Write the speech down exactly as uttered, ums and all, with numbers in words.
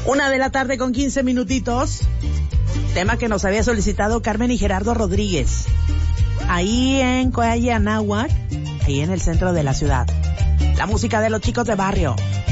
Una de la tarde con quince minutitos. Tema que nos había solicitado Carmen y Gerardo Rodríguez. Ahí en Coayanahuac, ahí en el centro de la ciudad. La música de los chicos de barrio.